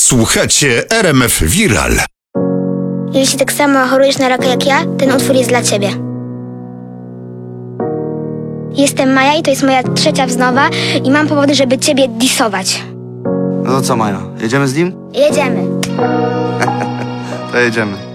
Słuchacie RMF Viral. Jeśli tak samo chorujesz na raka jak ja, ten utwór jest dla ciebie. Jestem Maja i to jest moja 3. wznowa i mam powody, żeby ciebie disować. No to co, Maja? Jedziemy z nim? Jedziemy. To jedziemy.